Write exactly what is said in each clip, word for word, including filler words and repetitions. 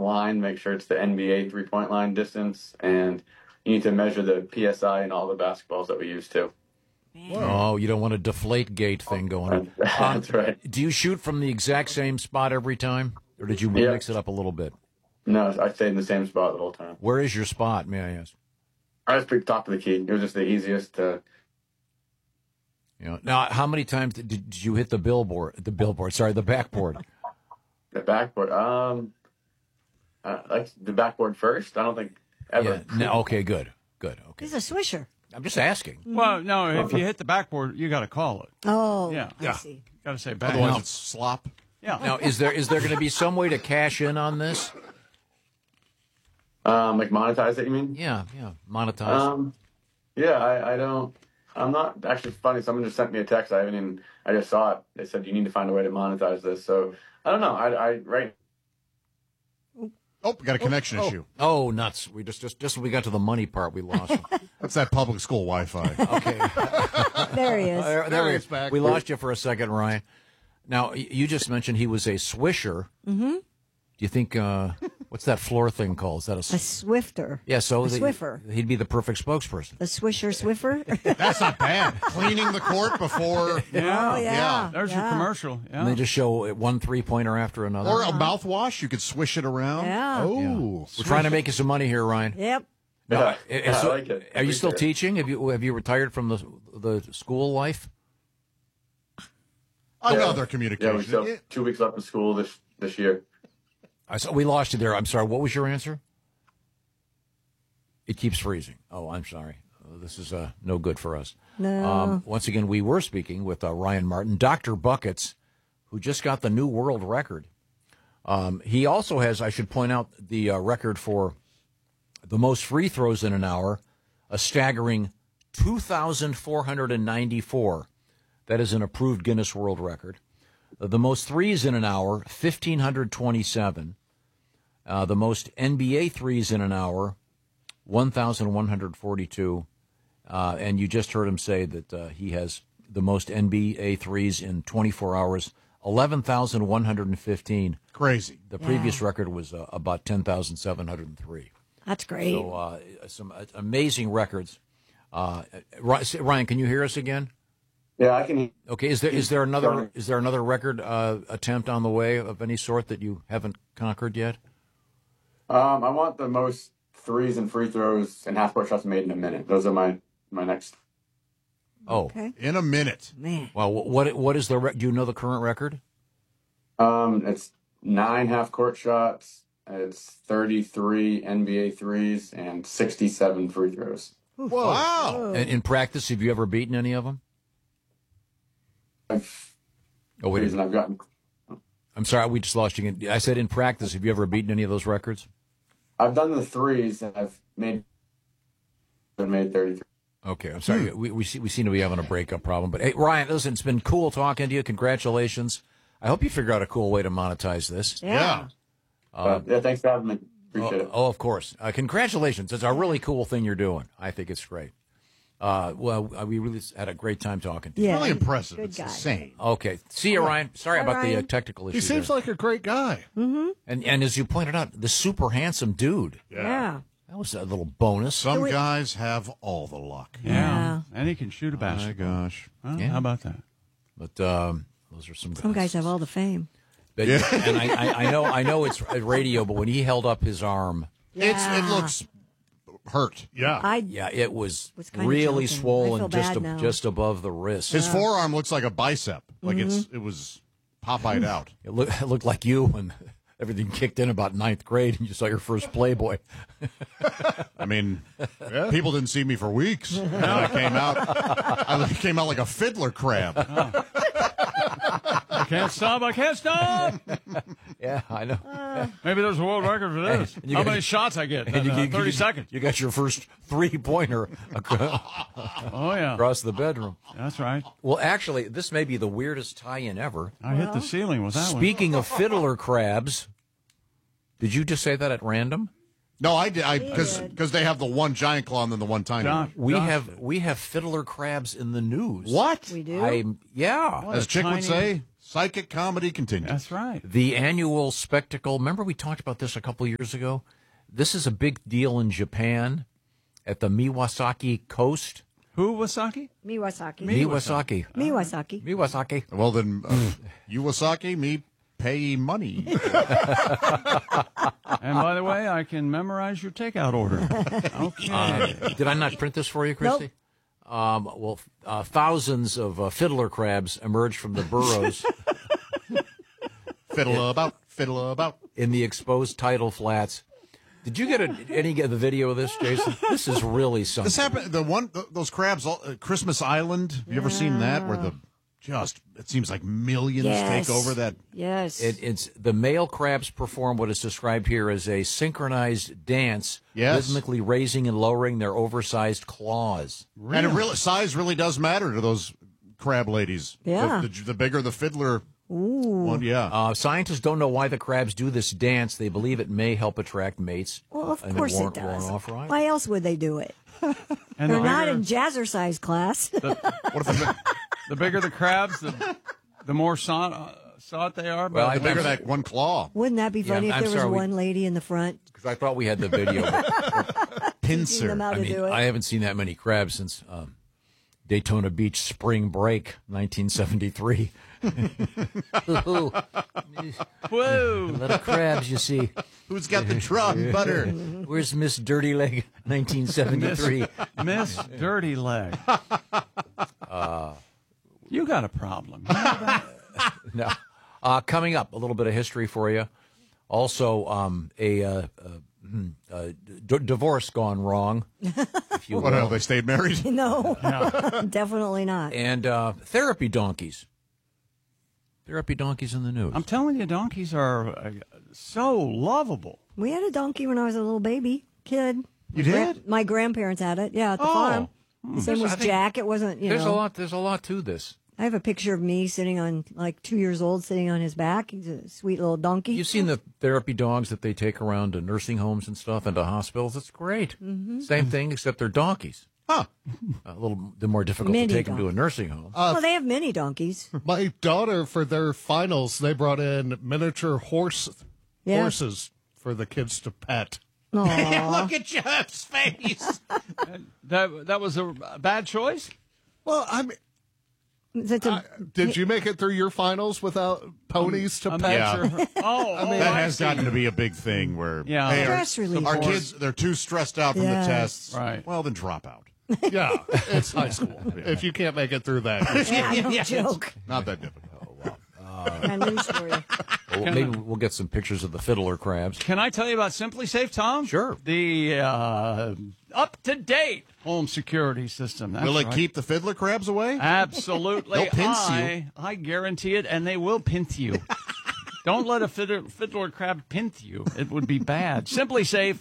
line, make sure it's the N B A three-point line distance, and you need to measure the P S I in all the basketballs that we use, too. Oh, you don't want a deflate gate thing going on. That's um, right. Do you shoot from the exact same spot every time, or did you Yeah. mix it up a little bit? No, I stayed in the same spot the whole time. Where is your spot, may I ask? I just picked top of the key. It was just the easiest to... You know, now, how many times did, did you hit the billboard? The billboard, sorry, the backboard. The backboard, um, uh, like the backboard first. I don't think ever. Yeah. No, okay, good, good. Okay, He's a swisher. I'm just asking. Well, no, if you hit the backboard, you got to call it. Oh, Yeah. I Yeah. see. Got to say back. Otherwise, No. it's slop. Yeah. Now, is there is there going to be some way to cash in on this? Um, like monetize it, you mean? Yeah, yeah, monetize. Um, yeah, I, I don't. I'm not actually funny. Someone just sent me a text. I haven't even. I just saw it. They said you need to find a way to monetize this. So I don't know. I, I right. Oh, we got a connection oh, issue. Oh, nuts! We just just just when we got to the money part, we lost him. That's that public school Wi-Fi. Okay, There he is. there, there There we, he is back. we lost you for a second, Ryan. Now y- you just mentioned he was a swisher. Mm-hmm. Do you think uh, what's that floor thing called? Is that a, s- A swifter. yeah? So a the- Swiffer. He'd be the perfect spokesperson. The swisher swiffer. That's not bad. Cleaning the court before, Yeah. Oh, yeah. There's yeah. your commercial. Yeah. And they just show one three pointer after another. or a mouthwash. You could swish it around. Yeah. Oh, We're trying to make you some money here, Ryan. Yep. No, Yeah, i- yeah, is- I like it. Are you still Appreciate it. teaching? Have you have you retired from the the school life? another Yeah, communication. we still have two weeks left of school this this year. I saw, we lost you there. I'm sorry. What was your answer? It keeps freezing. Oh, I'm sorry. Uh, this is uh, no good for us. No. Um, once again, we were speaking with uh, Ryan Martin, Doctor Buckets, who just got the new world record. Um, he also has, I should point out, the uh, record for the most free throws in an hour, a staggering two thousand four hundred ninety-four. That is an approved Guinness World Record. Uh, the most threes in an hour, one thousand five hundred twenty-seven. Uh, the most N B A threes in an hour, one thousand one hundred forty-two. Uh, and you just heard him say that uh, he has the most N B A threes in twenty-four hours, eleven thousand one hundred fifteen. Crazy. The previous record was uh, about ten thousand seven hundred three. That's great. So uh, some uh, amazing records. Uh, Ryan, can you hear us again? Yeah, I can. Okay, is there is there another is there another record uh, attempt on the way of any sort that you haven't conquered yet? Um, I want the most threes and free throws and half court shots made in a minute. Those are my my next. Oh, okay. In a minute. Man. well, what what is the re- do you know the current record? Um, it's nine half court shots. It's thirty-three N B A threes and sixty-seven free throws. Whoa. Wow. And in practice, have you ever beaten any of them? I've, Oh wait, reason I've gotten. I'm sorry, we just lost you again. I said in practice, have you ever beaten any of those records? I've done the threes and I've made. Been made thirty-three. Okay, I'm sorry. We we, see, we seem to be having a breakup problem. But hey, Ryan, listen, it's been cool talking to you. Congratulations. I hope you figure out a cool way to monetize this. Yeah. Uh, yeah, thanks for having me. Appreciate Oh, it. oh, of course. Uh, congratulations. It's a really cool thing you're doing. I think it's great. Uh, well, uh, we really had a great time talking to you. Yeah. Really impressive. Good It's guy. insane. Okay. See you, Ryan. Sorry Bye, about the uh, Ryan. technical He issues. seems there. like a great guy. Mm-hmm. and, and as you pointed out, the super handsome dude. Yeah. That was a little bonus. Some we- guys have all the luck. Yeah. Yeah. And he can shoot a My basketball. gosh. Huh? Yeah. How about that? But um, those are some guys. Some guys have all the fame. But, and I, I, I know I know it's radio, but when he held up his arm, It's It Yeah. looks hurt. Yeah. I yeah, it was, Was kinda really joking. I swollen feel just bad ab- now. just above the wrist. His forearm looks like a bicep. Like it's Mm-hmm. it was Popeyed out. It, look, it looked like you when everything kicked in about ninth grade and you saw your first Playboy. I mean, people didn't see me for weeks. And I came out. I came out like a fiddler crab. I can't stop. I can't stop. Yeah, I know. Maybe there's a world record for this. you How got- many shots I get? And In, you- uh, you- thirty you- seconds. You got your first three-pointer across, Oh, yeah. across the bedroom. That's right. Well, actually, this may be the weirdest tie-in ever. I hit the ceiling with that Speaking of fiddler crabs, did you just say that at random? No, I did. I He because did. because they have the one giant claw and then the one tiny Josh, one. We Josh have we have fiddler crabs in the news. What? we do. I'm yeah. What As a Chick would tiny- say, Psychic comedy continues. That's right. The annual spectacle. Remember we talked about this a couple of years ago? This is a big deal in Japan at the Miwasaki coast. Who, Wasaki? Miwasaki. Miwasaki. Miwasaki. Miwasaki. Well, then, uh, Iwasaki, me pay money. And by the way, I can memorize your takeout order. Okay. Uh, did I not print this for you, Christy? Um, well, uh, thousands of uh, fiddler crabs emerged from the burrows Fiddle about, fiddle about. in the exposed tidal flats. Did you get a, any of the video of this, Jason? This is really something. This happened. The one, th- those crabs, all, uh, Christmas Island. Have you ever seen that? Where the just it seems like millions Yes. take over that. Yes. It, it's the male crabs perform what is described here as a synchronized dance, Yes. rhythmically raising and lowering their oversized claws. And it really, size really does matter to those crab ladies. Yeah. The, the, the bigger the fiddler one, yeah. Uh, scientists don't know why the crabs do this dance. They believe it may help attract mates. well, of and course it, won't- does. won't off right. Why else would they do it? And They're the not bigger, in jazzercise class. What if the, the bigger the crabs, the, the more sought, uh, sought they are. Well, But I the bigger I'm- that one claw? Wouldn't that be funny Yeah, if I'm there was sorry, we- one lady in the front Because I thought we had the video. but, teaching Pincer. them how I to mean, do it? I haven't seen that many crabs since um, Daytona Beach Spring Break, nineteen seventy-three. Ooh, whoa. little crabs, you see. Who's got the drawn butter? Where's Miss Dirty Leg, nineteen seventy-three? Miss Dirty Leg. Uh, you got a problem. No. Uh, coming up, a little bit of history for you. Also, um, a uh, uh, hmm, uh, d- divorce gone wrong, if you What will. hell? They stayed married. No, definitely not. And uh, therapy donkeys. Therapy donkeys in the news. I'm telling you, donkeys are uh, so lovable. We had a donkey when I was a little baby kid. You Gra- did? My grandparents had it. Yeah, at the Oh. farm. The same There's- was I think Jack. It wasn't, you There's know. a lot. There's a lot to this. I have a picture of me sitting on, like, two years old, sitting on his back. He's a sweet little donkey. You've seen the therapy dogs that they take around to nursing homes and stuff and to hospitals. It's great. Mm-hmm. Same thing, except they're donkeys. Huh. A little they're more difficult Mini to take them to a donkeys. nursing home. well, they have mini donkeys. My daughter, for their finals, they brought in miniature horse Yeah. horses for the kids to pet. Aw. Look at Jeff's face. That that was a bad choice. Well, I mean, That's a, uh, did you make it through your finals without ponies to I'm pet? not sure. Oh, I mean, That has gotten to be a big thing where Yeah. hey, our- Stress relief. our Of kids, they're too stressed out from Yes. the tests. Right. Well, then drop out. Yeah, it's high school. If you can't make it through that, yeah, I don't joke. Not that difficult. Got news for you. Well, maybe we'll get some pictures of the fiddler crabs. Can I tell you about Simply Safe, Tom? Sure. The uh, up-to-date home security system. That's Will it right. keep the fiddler crabs away? Absolutely. They'll pinch I, I guarantee it, and they will pinch you. Don't let a fiddler, fiddler crab pinch you. It would be bad. Simply Safe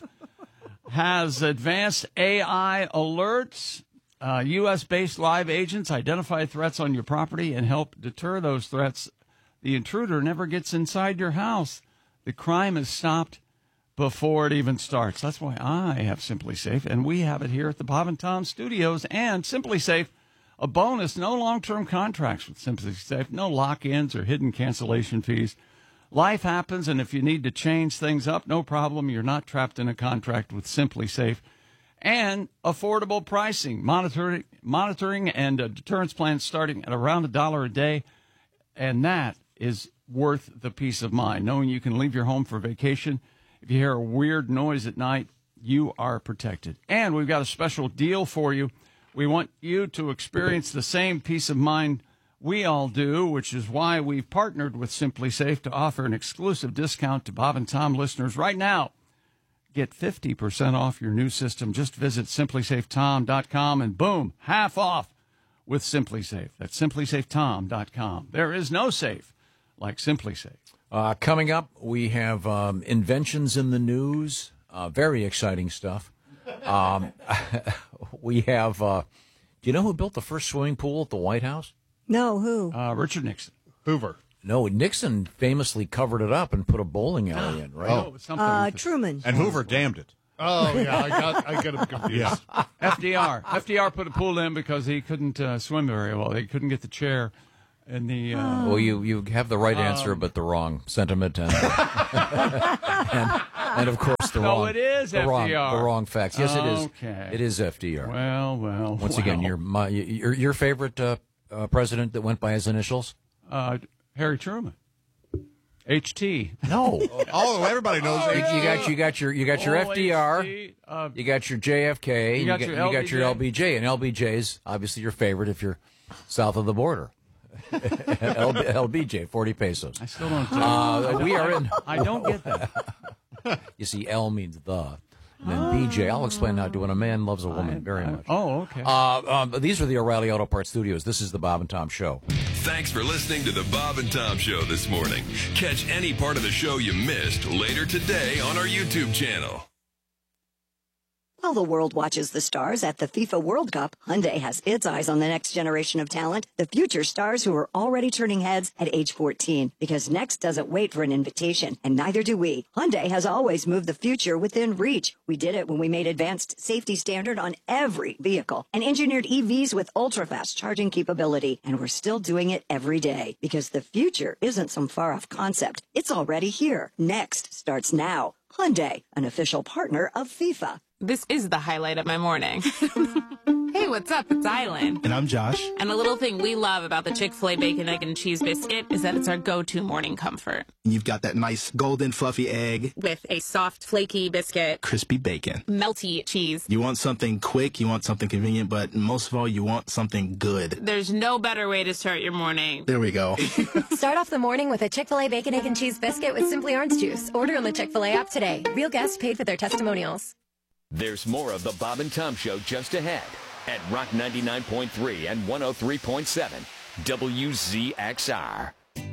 has advanced A I alerts. Uh, U S-based live agents identify threats on your property and help deter those threats. The intruder never gets inside your house. The crime is stopped before it even starts. That's why I have Simply Safe, and we have it here at the Bob and Tom Studios. And Simply Safe, a bonus, no long-term contracts with Simply Safe, no lock-ins or hidden cancellation fees. Life happens, and if you need to change things up, no problem. You're not trapped in a contract with Simply Safe. And affordable pricing, monitoring, monitoring and uh, deterrence plans starting at around a dollar a day. And that is worth the peace of mind, knowing you can leave your home for vacation. If you hear a weird noise at night, you are protected. And we've got a special deal for you. We want you to experience the same peace of mind we all do, which is why we've partnered with Simply Safe to offer an exclusive discount to Bob and Tom listeners right now. Get fifty percent off your new system. Just visit simply safe tom dot com and boom, half off with Simply Safe. That's simply safe tom dot com. There is no safe like Simply Safe. Uh, coming up, we have um, inventions in the news. Uh, very exciting stuff. Um, we have. Uh, do you know who built the first swimming pool at the White House? No, who? Uh, Richard Nixon. Hoover. No, Nixon famously covered it up and put a bowling alley in, right? Oh, something Uh, with the- Truman. And Hoover damned it. Oh yeah, I got I get him confused. F D R. F D R put a pool in because he couldn't uh, swim very well. He couldn't get the chair. in the. Uh, Well, you, you have the right answer, Um, but the wrong sentiment, and and, and of course the No, wrong. it is the wrong, F D R. the wrong facts. Yes, it is. Okay. It is F D R. well, well. Once well. again, your my your your favorite uh, uh, president that went by his initials? uh, Harry Truman, H T. No. Oh, everybody knows. You, you got you got your you got your Oh, F D R. H T, uh, You got your J F K. You got you your got, you got your L L B B J, and L B J is obviously your favorite if you're south of the border. L B J, forty pesos. I still don't. Uh, we are in. I don't get that. You see, L means the, and then B J. I'll explain how to when a man loves a woman very I- much. Oh, okay. Uh, um, these are the O'Reilly Auto Parts Studios. This is the Bob and Tom Show. Thanks for listening to the Bob and Tom Show this morning. Catch any part of the show you missed later today on our YouTube channel. While the world watches the stars at the FIFA World Cup, Hyundai has its eyes on the next generation of talent, the future stars who are already turning heads at age fourteen. Because next doesn't wait for an invitation, and neither do we. Hyundai has always moved the future within reach. We did it when we made advanced safety standard on every vehicle and engineered E Vs with ultra-fast charging capability. And we're still doing it every day because the future isn't some far-off concept. It's already here. Next starts now. Hyundai, an official partner of FIFA. This is the highlight of my morning. Hey, what's up? It's Island. And I'm Josh. And a little thing we love about the Chick-fil-A Bacon, Egg, and Cheese Biscuit is that it's our go-to morning comfort. You've got that nice golden fluffy egg. With a soft, flaky biscuit. Crispy bacon. Melty cheese. You want something quick, you want something convenient, but most of all, you want something good. There's no better way to start your morning. There we go. Start off the morning with a Chick-fil-A Bacon, Egg, and Cheese Biscuit with Simply Orange Juice. Order on the Chick-fil-A app today. Real guests paid for their testimonials. There's more of the Bob and Tom Show just ahead at Rock ninety-nine point three and one oh three point seven W Z X R.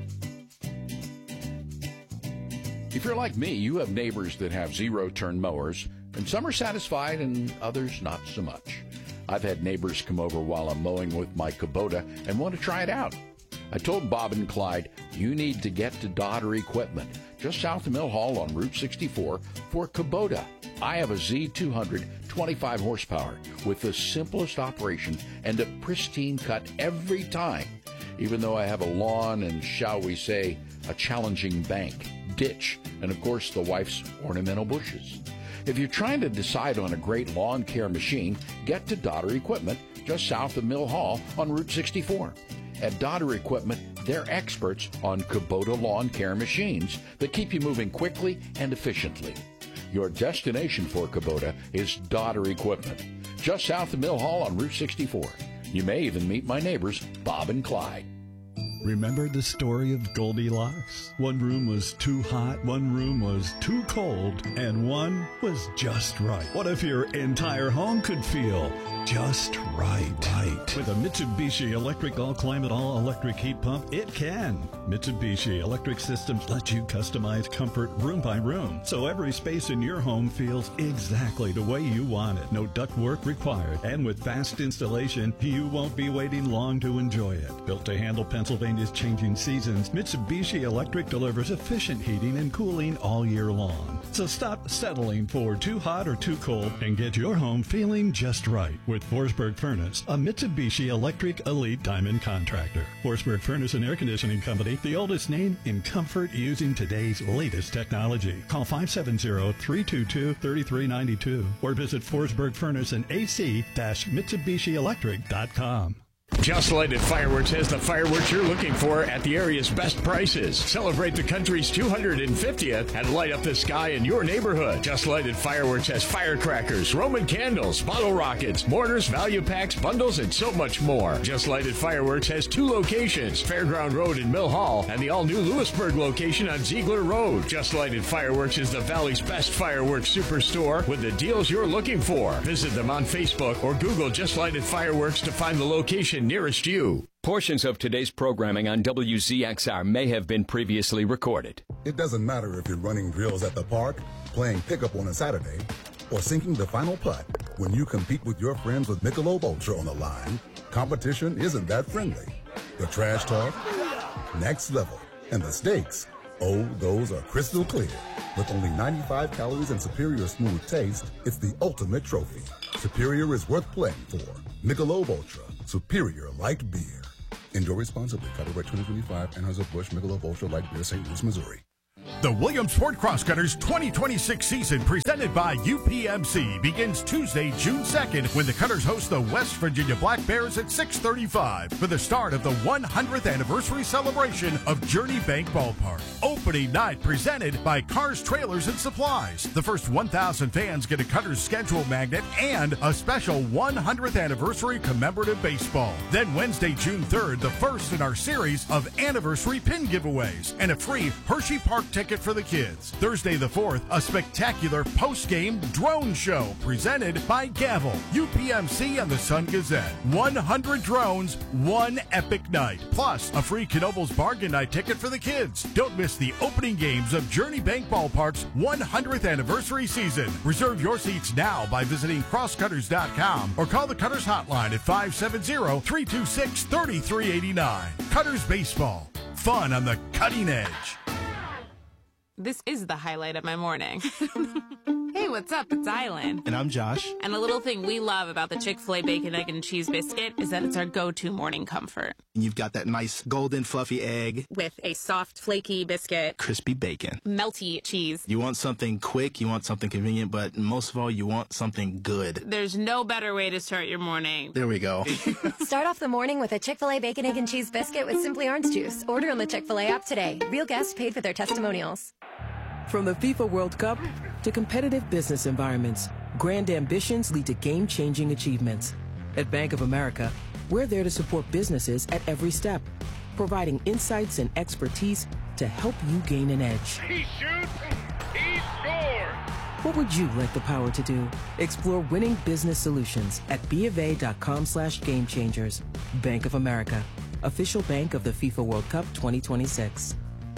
If you're like me, you have neighbors that have zero-turn mowers, and some are satisfied and others not so much. I've had neighbors come over while I'm mowing with my Kubota and want to try it out. I told Bob and Clyde, you need to get to Dodder Equipment, just south of Mill Hall on Route sixty-four, for Kubota. I have a Z two hundred, twenty-five horsepower, with the simplest operation and a pristine cut every time, even though I have a lawn and, shall we say, a challenging bank, ditch, and of course the wife's ornamental bushes. If you're trying to decide on a great lawn care machine, get to Dodder Equipment, just south of Mill Hall on Route sixty-four. At Dodder Equipment, they're experts on Kubota lawn care machines that keep you moving quickly and efficiently. Your destination for Kubota is Dodder Equipment, just south of Mill Hall on Route sixty-four. You may even meet my neighbors, Bob and Clyde. Remember the story of Goldilocks? One room was too hot, one room was too cold, and one was just right. What if your entire home could feel just right? Right. With a Mitsubishi Electric All-Climate All-Electric Heat Pump, it can. Mitsubishi Electric Systems let you customize comfort room by room, so every space in your home feels exactly the way you want it. No ductwork required, and with fast installation, you won't be waiting long to enjoy it. Built to handle Pennsylvania's changing seasons, Mitsubishi Electric delivers efficient heating and cooling all year long. So stop settling for too hot or too cold and get your home feeling just right with Forsberg Furnace, a Mitsubishi Electric Elite Diamond contractor. Forsberg Furnace and Air Conditioning Company, the oldest name in comfort using today's latest technology. Call five seven zero, three two two, three three nine two or visit Forsberg Furnace and A C Mitsubishi Electric dot com. Just Lighted Fireworks has the fireworks you're looking for at the area's best prices. Celebrate the country's two hundred fiftieth and light up the sky in your neighborhood. Just Lighted Fireworks has firecrackers, Roman candles, bottle rockets, mortars, value packs, bundles, and so much more. Just Lighted Fireworks has two locations, Fairground Road in Mill Hall and the all-new Lewisburg location on Ziegler Road. Just Lighted Fireworks is the Valley's best fireworks superstore with the deals you're looking for. Visit them on Facebook or Google Just Lighted Fireworks to find the location nearest you. Portions of today's programming on W Z X R may have been previously recorded. It doesn't matter if you're running drills at the park, playing pickup on a Saturday, or sinking the final putt. When you compete with your friends with Michelob Ultra on the line, competition isn't that friendly. The trash talk, next level, and the stakes, oh, those are crystal clear. With only ninety-five calories and superior smooth taste, it's the ultimate trophy. Superior is worth playing for. Michelob Ultra, superior light beer. Enjoy responsibly. Copyright twenty twenty-five, Anheuser-Busch Michelob Ultra Light Beer, Saint Louis, Missouri. The Williams Ford Crosscutters twenty twenty-six season, presented by U P M C, begins Tuesday, June second, when the Cutters host the West Virginia Black Bears at six thirty-five for the start of the one hundredth anniversary celebration of Journey Bank Ballpark. Opening night presented by Cars, Trailers, and Supplies. The first one thousand fans get a Cutters schedule magnet and a special one hundredth anniversary commemorative baseball. Then Wednesday, June third, the first in our series of anniversary pin giveaways and a free Hershey Park ticket for the kids. Thursday the fourth, a spectacular post-game drone show presented by Gavel, U P M C, and the Sun Gazette. one hundred drones, one epic night. Plus, a free Knoebels Bargain Night ticket for the kids. Don't miss the opening games of Journey Bank Ballpark's one hundredth anniversary season. Reserve your seats now by visiting crosscutters dot com or call the Cutters hotline at five seven zero, three two six, three three eight nine. Cutters Baseball. Fun on the cutting edge. This is the highlight of my morning. Hey, what's up? It's Island. And I'm Josh. And a little thing we love about the Chick-fil-A Bacon, Egg, and Cheese Biscuit is that it's our go-to morning comfort. And you've got that nice golden fluffy egg. With a soft, flaky biscuit. Crispy bacon. Melty cheese. You want something quick, you want something convenient, but most of all, you want something good. There's no better way to start your morning. There we go. Start off the morning with a Chick-fil-A Bacon, Egg, and Cheese Biscuit with Simply Orange Juice. Order on the Chick-fil-A app today. Real guests paid for their testimonials. From the FIFA World Cup to competitive business environments, grand ambitions lead to game-changing achievements. At Bank of America, we're there to support businesses at every step, providing insights and expertise to help you gain an edge. He shoots, he scores! What would you like the power to do? Explore winning business solutions at BofA.com slash game changers. Bank of America, official bank of the FIFA World Cup twenty twenty-six.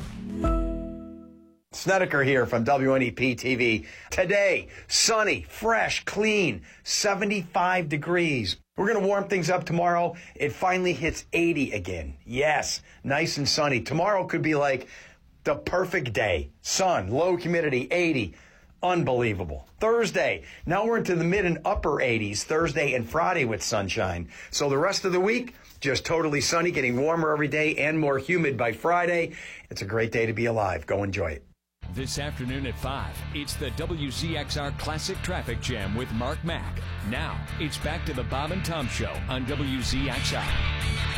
Snedeker here from W N E P T V. Today, sunny, fresh, clean, seventy-five degrees. We're going to warm things up tomorrow. It finally hits eighty again. Yes, nice and sunny. Tomorrow could be like the perfect day. Sun, low humidity, eighty. Unbelievable. Thursday, now we're into the mid and upper eighties, Thursday and Friday with sunshine. So the rest of the week, just totally sunny, getting warmer every day and more humid by Friday. It's a great day to be alive. Go enjoy it. This afternoon at five, it's the W Z X R Classic Traffic Jam with Mark Mack. Now, it's back to the Bob and Tom Show on W Z X R.